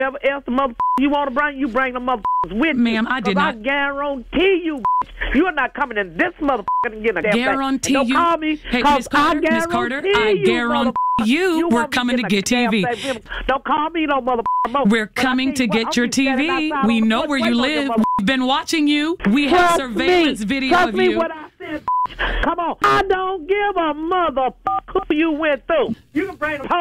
Whatever else the motherfucker you want to bring, you bring the motherfuckers with you. Ma'am, I did not. I guarantee you, you are not coming in this motherfucker and getting a damn guarantee thing. you. Don't call me. Hey, Miss Carter, I guarantee you we're coming to get TV. Don't call me no motherfucker. We're coming to get your TV. We know where you live. We've been watching you. We have surveillance video of you. Trust me what I said. Come on. I don't give a motherfucker who you went through. You can bring them home.